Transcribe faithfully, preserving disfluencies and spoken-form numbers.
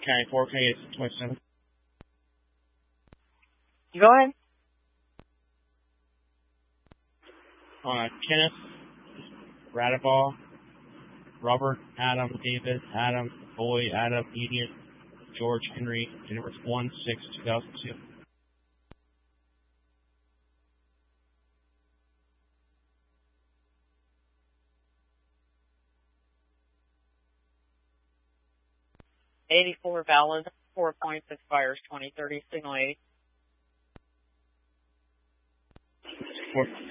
County four K is twenty-seven. You go ahead. Uh, Kenneth Radaball, Robert Adam David Adam Boy Adam Idiot George Henry, January one six two thousand two. eighty-four valid, four points, expires twenty thirty, signal eight. Four.